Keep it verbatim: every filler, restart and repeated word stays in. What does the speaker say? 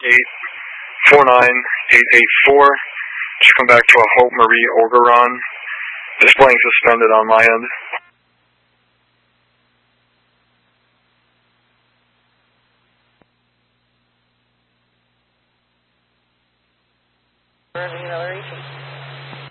eight four nine eight eight four. Just come back to a Hope Marie Ogeron. Displaying suspended on my end. Acceleration.